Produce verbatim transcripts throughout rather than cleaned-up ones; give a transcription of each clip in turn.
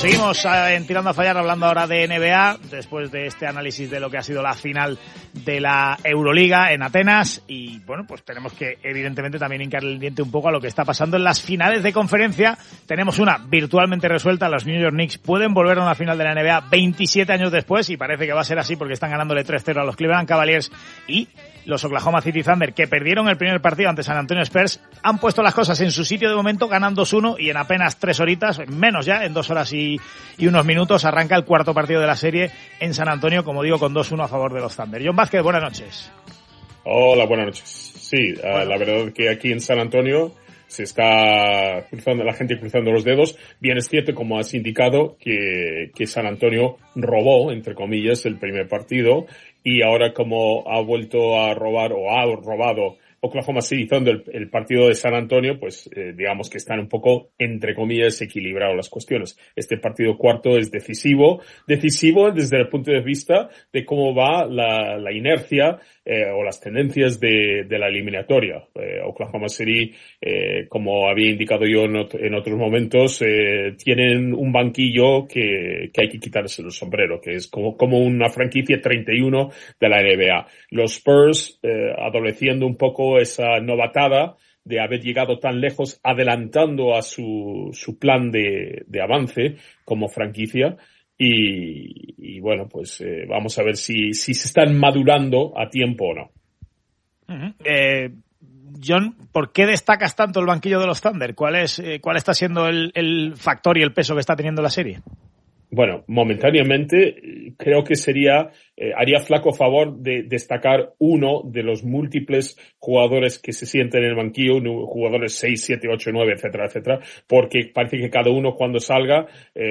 seguimos en Tirando a Fallar, hablando ahora de N B A, después de este análisis de lo que ha sido la final de la Euroliga en Atenas. Y bueno, pues tenemos que evidentemente también hincarle el diente un poco a lo que está pasando en las finales de conferencia. Tenemos una virtualmente resuelta, los New York Knicks pueden volver a una final de la N B A veintisiete años después, y parece que va a ser así porque están ganándole tres cero a los Cleveland Cavaliers. Y los Oklahoma City Thunder, que perdieron el primer partido ante San Antonio Spurs, han puesto las cosas en su sitio de momento, ganan dos uno, y en apenas tres horitas, menos ya, en dos horas y, y unos minutos, arranca el cuarto partido de la serie en San Antonio, como digo, con dos uno a favor de los Thunder. John Vázquez, buenas noches. Hola, buenas noches. Sí, bueno. uh, la verdad es que aquí en San Antonio se está cruzando, la gente cruzando los dedos. Bien es cierto, como has indicado, que, que San Antonio robó, entre comillas, el primer partido, y ahora como ha vuelto a robar o ha robado Oklahoma City Thunder el, el partido de San Antonio, pues eh, digamos que están un poco, entre comillas, equilibradas las cuestiones. Este partido cuarto es decisivo, decisivo desde el punto de vista de cómo va la, la inercia eh, o las tendencias de, de la eliminatoria. Eh, Oklahoma City, eh, como había indicado yo en, ot- en otros momentos, eh, tienen un banquillo que, que hay que quitarse el sombrero, que es como, como una franquicia treinta y uno de la N B A. Los Spurs, eh, adoleciendo un poco esa novatada de haber llegado tan lejos, adelantando a su, su plan de, de avance como franquicia. Y, y bueno, pues eh, vamos a ver si, si se están madurando a tiempo o no. Uh-huh. Eh, John, ¿por qué destacas tanto el banquillo de los Thunder? ¿Cuál es, eh, cuál está siendo el, el factor y el peso que está teniendo la serie? Bueno, momentáneamente creo que sería, eh, haría flaco favor de destacar uno de los múltiples jugadores que se sienten en el banquillo, jugadores seis, siete, ocho, nueve, etcétera, etcétera, porque parece que cada uno cuando salga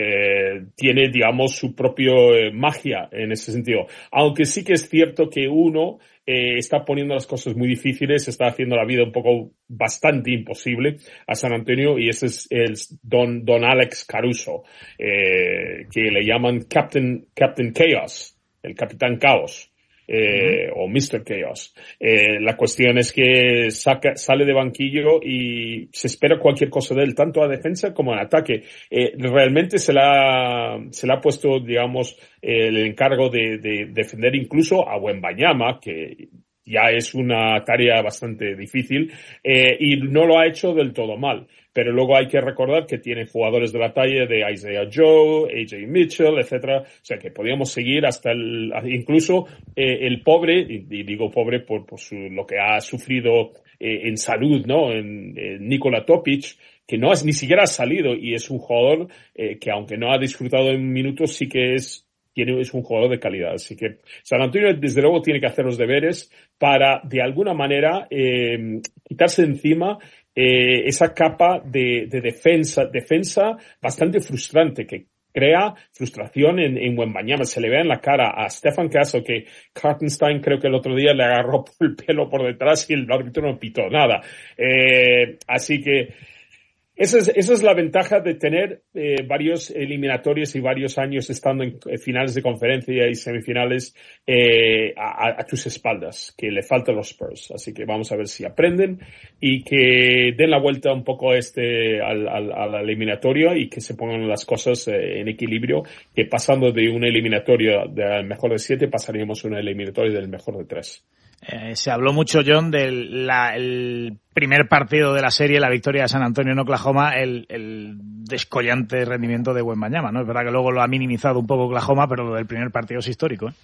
eh, tiene, digamos, su propio eh, magia en ese sentido. Aunque sí que es cierto que uno Eh, está poniendo las cosas muy difíciles, está haciendo la vida un poco bastante imposible a San Antonio, y ese es el Don, Don Alex Caruso, eh, que le llaman Captain, Captain Chaos, el Capitán Caos. Eh, uh-huh. O mister Chaos. Eh, la cuestión es que saca, sale de banquillo y se espera cualquier cosa de él, tanto a defensa como a ataque. Eh, realmente se le ha, se le ha puesto, digamos, eh, el encargo de, de defender incluso a Wembanyama, que ya es una tarea bastante difícil, eh, y no lo ha hecho del todo mal. Pero luego hay que recordar que tiene jugadores de la talla de Isaiah Joe, A J Mitchell, etcétera. O sea que podríamos seguir hasta el, incluso eh, el pobre, y, y digo pobre por, por su, lo que ha sufrido eh, en salud, ¿no? En, en Nikola Topic, que no es, ni siquiera ha salido, y es un jugador eh, que aunque no ha disfrutado en minutos, sí que es Tiene, es un jugador de calidad. Así que San Antonio, desde luego, tiene que hacer los deberes para, de alguna manera, eh, quitarse de encima eh, esa capa de, de defensa, defensa bastante frustrante, que crea frustración en, en Wembanyama. Se le ve en la cara a Stefan Castle que Hartenstein creo que el otro día le agarró por el pelo por detrás y el árbitro no pitó nada. Eh, así que Esa es, esa es la ventaja de tener eh, varios eliminatorios y varios años estando en finales de conferencia y semifinales eh, a, a tus espaldas, que le faltan los Spurs. Así que vamos a ver si aprenden y que den la vuelta un poco a este al, al, a la eliminatoria y que se pongan las cosas eh, en equilibrio, que pasando de una eliminatoria del mejor de siete pasaríamos a una eliminatoria del mejor de tres. Eh, se habló mucho, John, del la, el primer partido de la serie, la victoria de San Antonio en Oklahoma, el, el descollante rendimiento de Wembanyama, ¿no? Es verdad que luego lo ha minimizado un poco Oklahoma, pero lo del primer partido es histórico, ¿eh?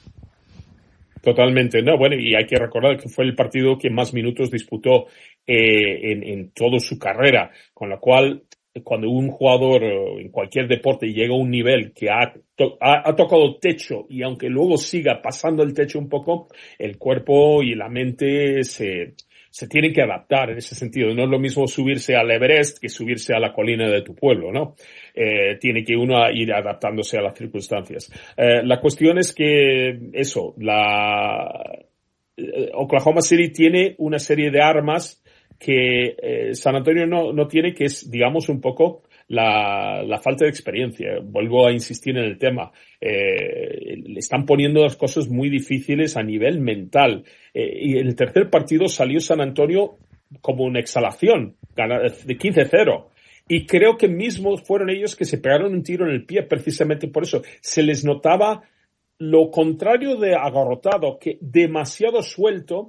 Totalmente, no, bueno, y hay que recordar que fue el partido que más minutos disputó eh, en, en toda su carrera, con lo cual cuando un jugador en cualquier deporte llega a un nivel que ha, to- ha, ha tocado techo, y aunque luego siga pasando el techo un poco, el cuerpo y la mente se, se tienen que adaptar en ese sentido. No es lo mismo subirse al Everest que subirse a la colina de tu pueblo, ¿no? Eh, tiene que uno ir adaptándose a las circunstancias. Eh, la cuestión es que eso, la eh, Oklahoma City tiene una serie de armas que eh, San Antonio no, no tiene, que es, digamos, un poco la, la falta de experiencia. Vuelvo a insistir en el tema. Eh, le están poniendo las cosas muy difíciles a nivel mental. Eh, y en el tercer partido salió San Antonio como una exhalación, de quince cero. Y creo que mismo fueron ellos que se pegaron un tiro en el pie precisamente por eso. Se les notaba lo contrario de agarrotado, que demasiado suelto,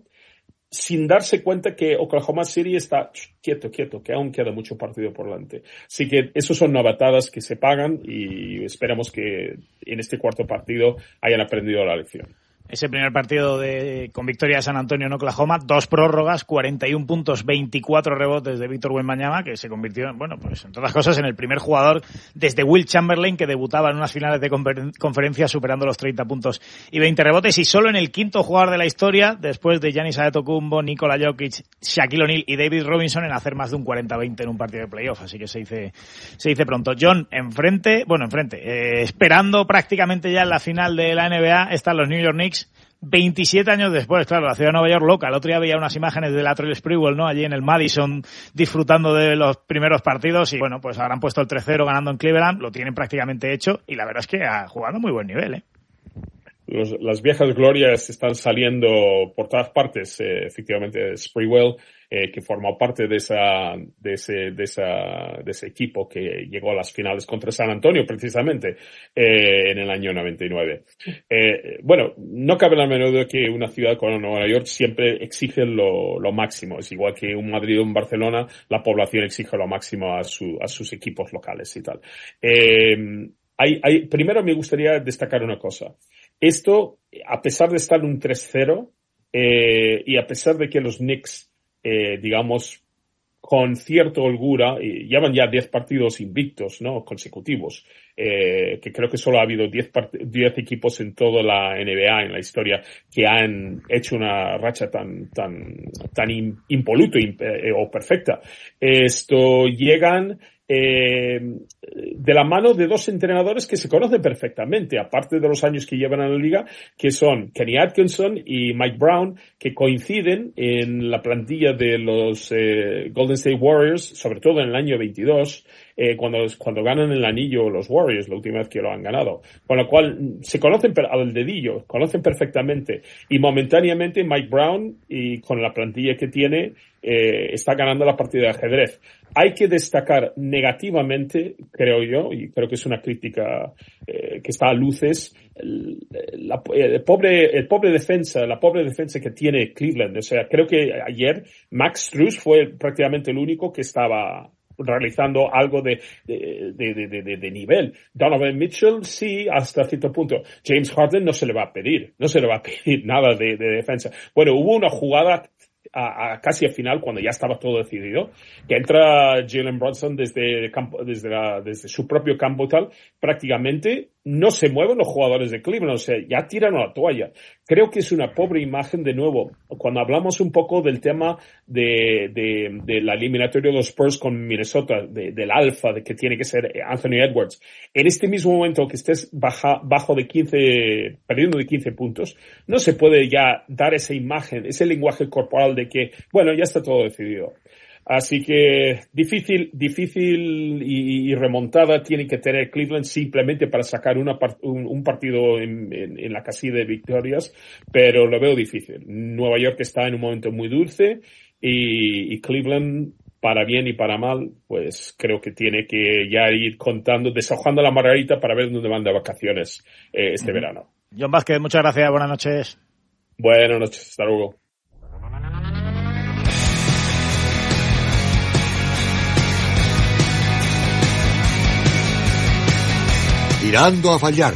sin darse cuenta que Oklahoma City está quieto, quieto, que aún queda mucho partido por delante. Así que esos son novatadas que se pagan y esperamos que en este cuarto partido hayan aprendido la lección. Ese primer partido de, con victoria de San Antonio en Oklahoma, dos prórrogas, cuarenta y un puntos, veinticuatro rebotes de Víctor Wembanyama, que se convirtió, bueno, pues en todas cosas, en el primer jugador desde Will Chamberlain que debutaba en unas finales de confer- conferencia superando los treinta puntos y veinte rebotes, y solo en el quinto jugador de la historia, después de Giannis Antetokounmpo, Nikola Jokic, Shaquille O'Neal y David Robinson, en hacer más de un cuarenta veinte en un partido de playoff, así que se dice, se dice pronto. John, enfrente, bueno, enfrente, eh, esperando prácticamente ya en la final de la N B A, están los New York Knicks, veintisiete años después, claro, la ciudad de Nueva York loca. El otro día veía unas imágenes de Latrell Sprewell, ¿no? Allí en el Madison, disfrutando de los primeros partidos, y bueno, pues habrán puesto el tres cero ganando en Cleveland, lo tienen prácticamente hecho, y la verdad es que ha jugado a muy buen nivel, ¿eh? Los, las viejas glorias están saliendo por todas partes, eh, efectivamente, Sprewell, eh, que formó parte de esa, de ese, de esa, de ese equipo que llegó a las finales contra San Antonio, precisamente, eh, en el año noventa y nueve. Eh, bueno, no cabe la menor duda que una ciudad como Nueva York siempre exige lo, lo máximo. Es igual que un Madrid o un Barcelona, la población exige lo máximo a su, a sus equipos locales y tal. Eh, hay, hay, primero me gustaría destacar una cosa. Esto, a pesar de estar en un tres cero, eh, y a pesar de que los Knicks, eh, digamos, con cierta holgura, y llevan ya diez partidos invictos, ¿no? Consecutivos, eh, que creo que solo ha habido diez equipos en toda la N B A, en la historia, que han hecho una racha tan, tan, tan impoluta eh, o perfecta. Esto llegan, Eh, de la mano de dos entrenadores que se conocen perfectamente, aparte de los años que llevan en la liga, que son Kenny Atkinson y Mike Brown, que coinciden en la plantilla de los eh, Golden State Warriors, sobre todo en el año veintidós, eh, cuando, cuando ganan el anillo los Warriors, la última vez que lo han ganado. Con lo cual, se conocen al dedillo, conocen perfectamente. Y momentáneamente Mike Brown, y con la plantilla que tiene, eh, está ganando la partida de ajedrez. Hay que destacar negativamente, creo yo, y creo que es una crítica eh, que está a luces, el, la, el pobre, el pobre defensa, la pobre defensa que tiene Cleveland. O sea, creo que ayer Max Strus fue prácticamente el único que estaba realizando algo de, de, de, de, de, de nivel. Donovan Mitchell, sí, hasta cierto punto. James Harden no se le va a pedir, no se le va a pedir nada de, de defensa. Bueno, hubo una jugada A, a casi al final, cuando ya estaba todo decidido, que entra Jalen Brunson desde, campo, desde, la, desde su propio campo tal, prácticamente no se mueven los jugadores de Cleveland, o sea, ya tiran a la toalla. Creo que es una pobre imagen de nuevo. Cuando hablamos un poco del tema de, de, de la eliminatoria de los Spurs con Minnesota, de, del alfa, de que tiene que ser Anthony Edwards, en este mismo momento que estés baja, bajo de quince, perdiendo de quince puntos, no se puede ya dar esa imagen, ese lenguaje corporal de que, bueno, ya está todo decidido. Así que difícil, difícil y, y remontada tiene que tener Cleveland simplemente para sacar una part, un, un partido en, en, en la casilla de victorias, pero lo veo difícil. Nueva York está en un momento muy dulce y, y Cleveland, para bien y para mal, pues creo que tiene que ya ir contando, deshojando la margarita para ver dónde van de vacaciones eh, este uh-huh. verano. John Vázquez, muchas gracias, buenas noches. Buenas noches, hasta luego. Tirando a fallar.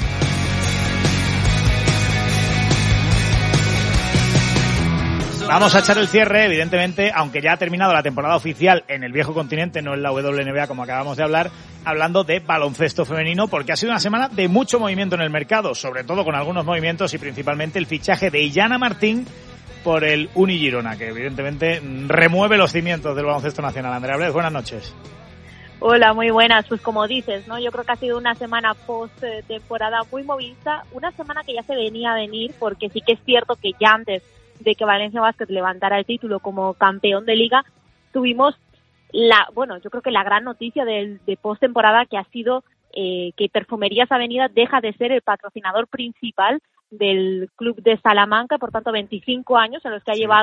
Vamos a echar el cierre, evidentemente, aunque ya ha terminado la temporada oficial en el viejo continente, no en la W N B A como acabamos de hablar, hablando de baloncesto femenino, porque ha sido una semana de mucho movimiento en el mercado, sobre todo con algunos movimientos y principalmente el fichaje de Illana Martín por el Uni Girona, que evidentemente remueve los cimientos del baloncesto nacional. Andrea Blez, buenas noches. Hola, muy buenas. Pues como dices, ¿no? Yo creo que ha sido una semana post-temporada muy movida, una semana que ya se venía a venir, porque sí que es cierto que ya antes de que Valencia Basket levantara el título como campeón de liga, tuvimos la, bueno, yo creo que la gran noticia de, de post-temporada, que ha sido eh, que Perfumerías Avenida deja de ser el patrocinador principal del club de Salamanca, por tanto veinticinco años en los que ha llevado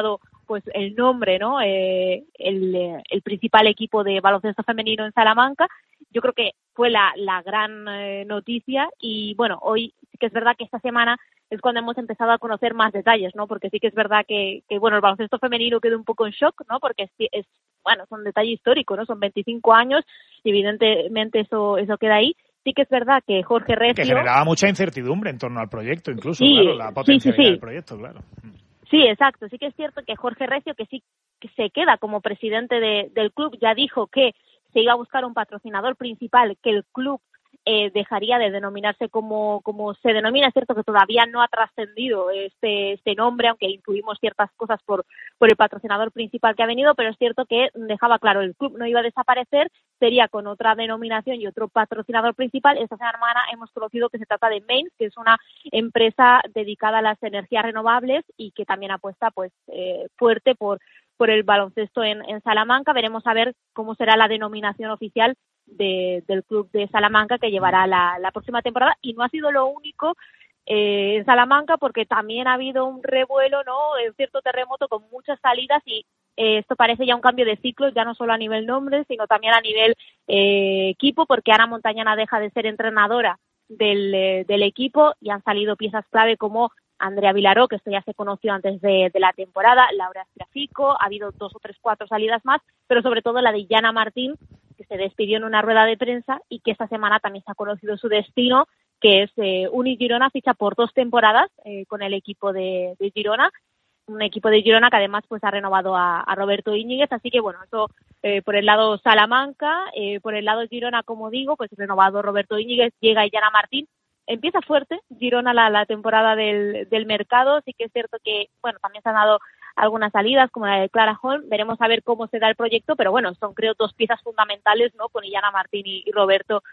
pues el nombre, ¿no? Eh, el, el principal equipo de baloncesto femenino en Salamanca. Yo creo que fue la, la gran eh, noticia y bueno, hoy sí que es verdad que esta semana es cuando hemos empezado a conocer más detalles, ¿no? Porque sí que es verdad que, que bueno, el baloncesto femenino quedó un poco en shock, ¿no? Porque es, es bueno, son detalle histórico, ¿no? Son veinticinco años y evidentemente eso, eso queda ahí. Sí que es verdad que Jorge Recio... Que generaba mucha incertidumbre en torno al proyecto, incluso, sí, claro, la potencialidad sí, sí, sí. del proyecto, claro. Sí, exacto. Sí que es cierto que Jorge Recio, que sí que se queda como presidente de, del club, ya dijo que se iba a buscar un patrocinador principal, que el club eh, dejaría de denominarse como, como se denomina. Es cierto que todavía no ha trascendido este, este nombre, aunque incluimos ciertas cosas por, por el patrocinador principal que ha venido, pero es cierto que dejaba claro, el club no iba a desaparecer, sería con otra denominación y otro patrocinador principal. Esta semana hemos conocido que se trata de Mains, que es una empresa dedicada a las energías renovables y que también apuesta pues eh, fuerte por por el baloncesto en, en Salamanca. Veremos a ver cómo será la denominación oficial de, del club de Salamanca que llevará la, la próxima temporada. Y no ha sido lo único eh, en Salamanca, porque también ha habido un revuelo, ¿no? Un cierto terremoto con muchas salidas y eh, esto parece ya un cambio de ciclo, ya no solo a nivel nombre, sino también a nivel eh, equipo, porque Ana Montañana deja de ser entrenadora del, eh, del equipo y han salido piezas clave como Andrea Vilaró, que esto ya se conoció antes de, de la temporada, Laura Estrafico, ha habido dos o tres, cuatro salidas más, pero sobre todo la de Yana Martín, que se despidió en una rueda de prensa y que esta semana también se ha conocido su destino, que es eh, Uni Girona, ficha por dos temporadas eh, con el equipo de, de Girona, un equipo de Girona que además pues ha renovado a, a Roberto Íñiguez, así que bueno, eso eh, por el lado Salamanca, eh, por el lado Girona, como digo, pues renovado Roberto Íñiguez, llega Yana Martín. Empieza fuerte Girona la, la temporada del, del mercado, sí que es cierto que, bueno, también se han dado algunas salidas como la de Clara Holm, veremos a ver cómo se da el proyecto, pero bueno, son creo dos piezas fundamentales, ¿no? Con Illana Martín y, y Roberto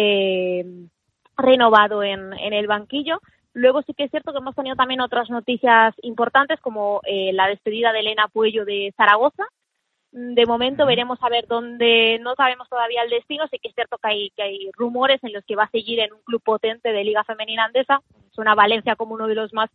eh, renovado en, en el banquillo. Luego sí que es cierto que hemos tenido también otras noticias importantes como eh, la despedida de Elena Puello de Zaragoza. De momento veremos a ver dónde, no sabemos todavía el destino, sí que es cierto que hay, que hay rumores en los que va a seguir en un club potente de Liga Femenina Andesa, suena Valencia como uno de los más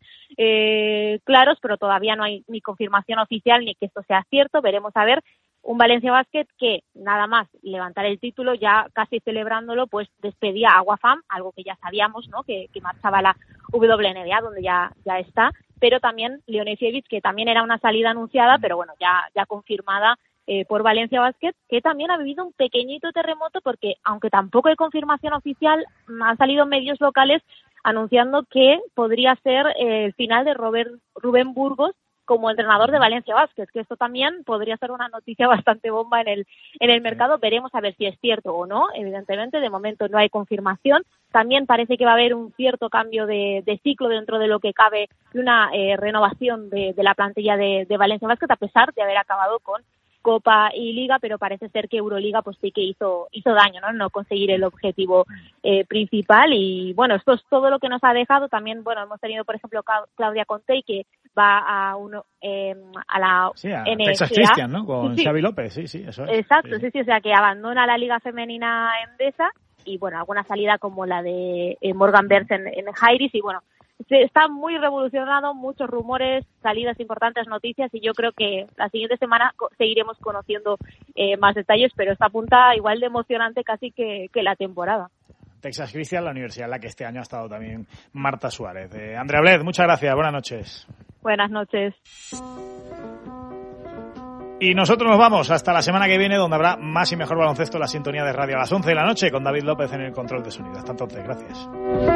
eh, claros, pero todavía no hay ni confirmación oficial ni que esto sea cierto, veremos a ver. Un Valencia Basket que nada más levantar el título, ya casi celebrándolo, pues despedía a Aguafam, algo que ya sabíamos, ¿no? Que, que marchaba a la W N B A, donde ya, ya está, pero también Leonesiewicz, que también era una salida anunciada, pero bueno, ya, ya confirmada eh, por Valencia Basket, que también ha vivido un pequeñito terremoto porque, aunque tampoco hay confirmación oficial, han salido medios locales anunciando que podría ser eh, el final de Robert, Rubén Burgos como entrenador de Valencia Basket, que esto también podría ser una noticia bastante bomba en el en el mercado. Veremos a ver si es cierto o no. Evidentemente, de momento no hay confirmación. También parece que va a haber un cierto cambio de, de ciclo dentro de lo que cabe, una eh, renovación de, de la plantilla de, de Valencia Basket, a pesar de haber acabado con Copa y Liga, pero parece ser que Euroliga pues sí que hizo hizo daño, ¿no? No conseguir el objetivo eh, principal. Y bueno, esto es todo lo que nos ha dejado. También, bueno, hemos tenido, por ejemplo, Claudia Conte, que va a uno eh, a la sí, a N G A. Texas Christian, ¿no? Con sí, Xavi López, sí, sí, eso es. Exacto, sí, sí, sí, o sea que abandona la Liga Femenina Endesa y bueno, alguna salida como la de eh, Morgan Berz en, en Jairis y bueno, está muy revolucionado, muchos rumores, salidas importantes, noticias y yo creo que la siguiente semana seguiremos conociendo eh, más detalles, pero esta punta igual de emocionante casi que, que la temporada. Texas Christian, la universidad en la que este año ha estado también Marta Suárez. Eh, Andrea Bled, muchas gracias, buenas noches. Buenas noches. Y nosotros nos vamos hasta la semana que viene, donde habrá más y mejor baloncesto en la sintonía de radio a las once de la noche, con David López en el control de sonido. Hasta entonces, gracias.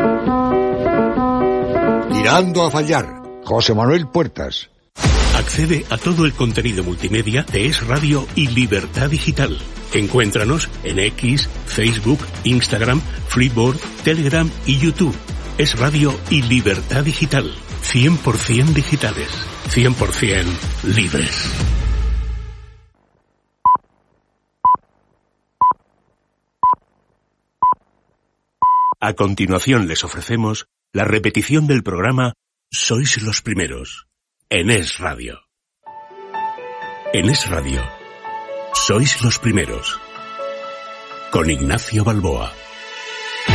Tirando a fallar. José Manuel Puertas. Accede a todo el contenido multimedia de Es Radio y Libertad Digital. Encuéntranos en X, Facebook, Instagram, Freeboard, Telegram y YouTube. Es Radio y Libertad Digital. cien por ciento digitales. cien por ciento libres. A continuación les ofrecemos la repetición del programa Sois los primeros, en Es Radio. En Es Radio, Sois los primeros, con Ignacio Balboa.